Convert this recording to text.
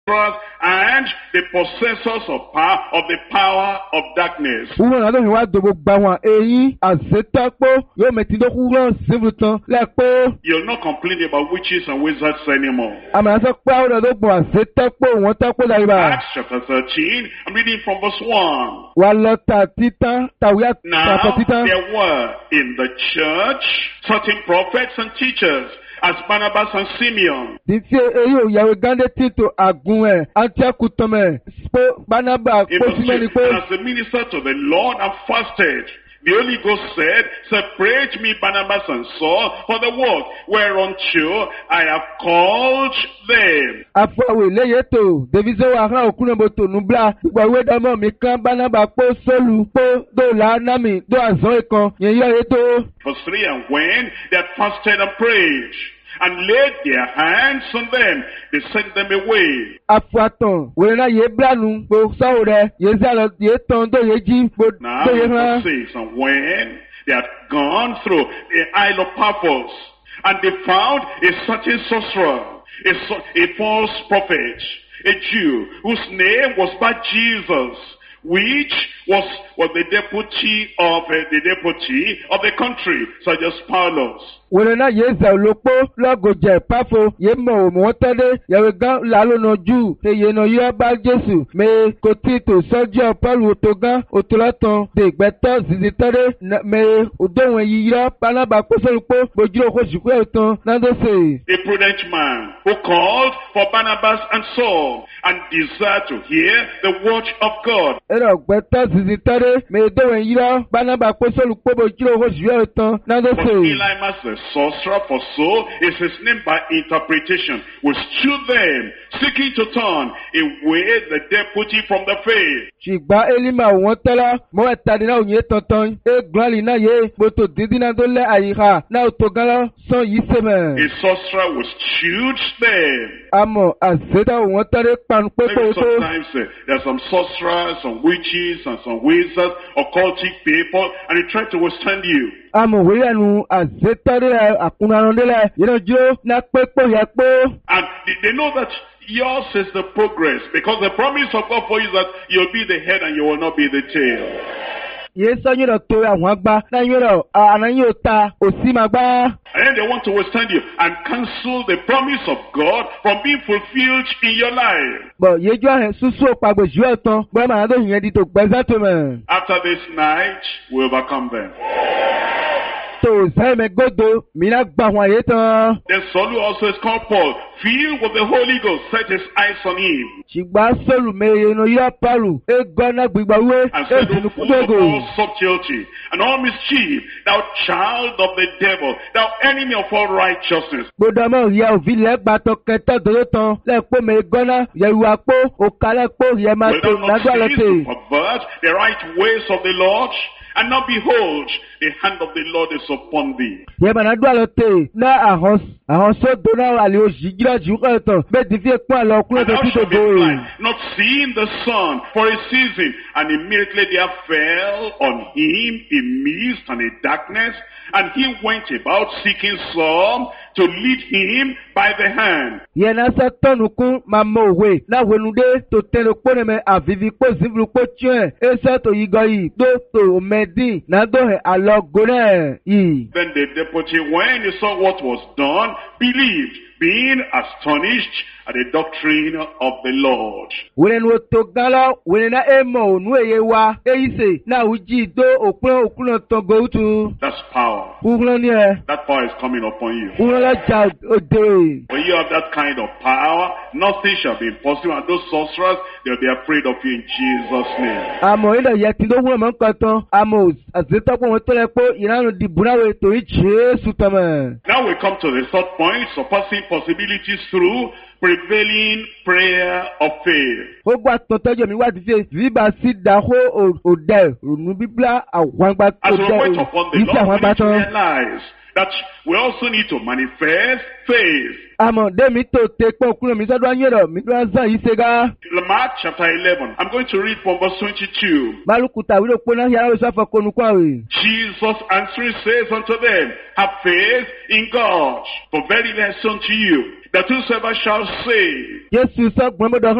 and the possessors of power of the power of darkness. Wúrọ̀ náà lóyún wá dògbò gbà wọn èyí àzétọ́pọ̀ yóò mẹ́tí tó kúrọ̀ síbùrù tán lẹ́pọ̀. You'll not complain about witches and wizards anymore. Àmàlà sọ pé àwọn ọ̀dọ́ gbọ̀n àzétọ́pọ̀ wọ́n tọ́pọ̀ dàgbà. Acts chapter 13, I'm reading from verse 1. Wà lọ tà títán tàwí àtàtà títán. Now there were in the church certain prophets and teachers, as Barnabas and Simeon. Títí èyí ò yàwé gándé títò àgùn ẹ̀ Antioch tọ́mẹ̀ pé Barnabas In kó verse sí 2, mẹ́ni pé. and as the minister to the Lord and fasted, the Holy Ghost said, separate me Barnabas and Saul for the work whereunto I have called them. Afọwé léyè tó Daviso wà hàn òkúnnà bòtò nùblà gbogbo ìwé dánmọ́ mi kan Barnabas pé sólù pé dòlà námì dó àzọ́ ìkan yẹn yọ ètò. Verse 3, and when they had fasted and prayed, and laid their hands on them, they sent them away. Afuatàn wèrè náà yé blanu pé sọ́wọ́ rẹ̀ yé zálọ yé tán tó yé jí Now, tó yé verse hàn. 6, and when they had gone through the Isle of Paphos, and they found a certain sorcerer, a false prophet, a Jew, whose name was Bar-Jesus, which was the deputy of the country, Sergius Paulus. Wèrè náà yé zẹ̀ olóko lọ́gọ̀jẹ̀ Páfo yé mọ̀ òmùwọ́n tẹ́lẹ̀ yàwé gán làlónà jù èyí nà yọ bá Jésù mẹ́ kò tí tò sọ́jọ́ Pọ́ọ̀lù òtò gán òtòlọ́tàn dègbẹ́tọ́ zizi tẹ́lẹ̀ mẹ́ òdòwọ̀n yìí yọ Barnabas pọ́sọ̀lùpọ̀ gbòjú òkò ṣùkú ẹ̀tàn nándọ́sẹ̀. A prudent man who called for Barnabas and Saul and desired to hear the word of God. Ẹ̀rọ gbẹ́tọ́ zizi tẹ́lẹ̀ mẹ́ òdòwọ̀n yìí yọ Barnabas pọ́sọ̀lùpọ̀ gbòjú òkò ṣùkú ẹ̀tàn But nándọ́sẹ̀. Elymas the sorcerer, for so is his name by interpretation, withstood them, seeking to turn away the deputy from the faith. Ṣùgbọ́n Élímà wọ́n tẹ́lá mọ́ ẹ̀tàdé náà yé tantan égbọ́nlì náà yé gbòtò dídí náà tó lẹ́ àyíká náà tó gán lọ sàn yìí sèmẹ̀. A sorcerer withstood them. Àmọ́ àzẹ́dá wọ́n tẹ́lẹ̀ panu Maybe pépé tó. sometimes there are some sorcerers, some witches, and some wizards, occultic people, and they try to withstand you. Àmọ́ wíyà nu àzẹ́tọ́dẹ́ àkúnarandẹ́lẹ̀ yẹn jó náà pépé yẹ pé. And they know that yours is the progress, because the promise of God for you is that you'll be the head and you will not be the tail. Yé sọ́yìn rẹ̀ tó àwọn àgbà náà yín rẹ̀ àná yóò ta òsì máa gbá. And then they want to withstand you and cancel the promise of God from being fulfilled in your life. Bọ̀ yéjú àhẹ̀ súsú òpàgbò jù ẹ̀ tán bọ́ẹ̀ màá tó yẹn di tó gbẹ́sẹ̀ tó mẹ̀. After this night, we overcome them. Tó sẹ́yìn mẹ́ gbọ́dọ̀ mìíràn gbà wọ́n àyè tán. Then Saul, who also is called Paul, filled with the Holy Ghost, set his eyes on him Ṣùgbọ́n sọ́lù mẹ́yẹ inú yọ Pọ́ọ̀lù é gbọ́ná gbígbà wé and said, èsì ní O full of kúndògò. all subtlety and all mischief, thou child of the devil, thou enemy of all righteousness. Gbọ́dọ̀ mọ̀ yẹ òfin lẹ́gbàtọ̀ kẹtọ́ dòdò tán lẹ́pọ̀ mẹ́ gbọ́ná yẹ̀rù àpò òkàlẹ́pọ̀ yẹ máa Will tó thou not nágbà cease lọ́tẹ̀. to pervert the right ways of the Lord? And now behold, the hand of the Lord is upon thee. Yẹ máa nágbà lọ́tẹ̀ náà àwọn sódò náà àlè òṣì jìrọ̀ jù kọ̀ọ̀tàn bẹ́ẹ̀ ti fi pọ́n àlọ́ ọkùnrin And tó thou ti shalt be dòdò. blind, not seeing the sun for a season. And immediately there fell on him a mist and a darkness, and he went about seeking some to lead him by the hand. Yẹ náà sẹ́ tọ́nu kún máa mọ òwe náà wẹnudé tó tẹnu kpọ́nẹ̀ mẹ́ àvivi kpó zivlu kpó tiẹ̀ ẹsẹ̀ tó yí gọ yìí tó tó mẹ́dín náà tó hẹ̀ àlọ́ gọ́nẹ̀ yìí. Then the deputy, when he saw what was done, believed, being astonished at the doctrine of the Lord. Wẹ́rẹ́ nu tó gán lọ wẹ́rẹ́ náà ẹ̀ mọ̀ ònú èyẹ wa èyí sè náà wù jí dó òkúnlẹ̀ tán gòtù. That's power. Kúnlẹ̀ ni ẹ̀ That power is coming upon you. kúnlẹ̀ lọ́jà òde. When you have that kind of power, nothing shall be impossible. And those sorcerers, they'll be afraid of you in Jesus' name. Àmọ́ ilẹ̀ yẹ kí ló wúlò mọ́ nǹkan tán àmọ́ àzẹ́tọ́pọ̀ wọn tó lẹ pé ìlànà dìbò náà wẹ̀ torí Jésù tọmọ. Now we come to the third point, surpassing possibilities through prevailing prayer of faith. Ó gbà tọ́tọ́jọ́ mi wá ti fi bíbá sí dàhó òdẹ ònú bíbélà àwọn àgbà As we òdẹ wait upon the yìí sí àwọn Lord, we àgbà need to tán. realize that we also need to manifest faith. Àmọ́ dẹ́mi tó tẹ pé òkúrò mi sọ́dọ̀ ayé mi ló ń sàn yìí ṣe gá. Mark chapter 11. I'm going to read from verse 22. Bálùkù tàwí ló pé náà yàrá ló sáfà konukú àwẹ̀. Jesus answering says unto them, have faith in God. For verily I say unto you, that whosoever shall say, Jésù sọ gbọ́n bọ́dọ̀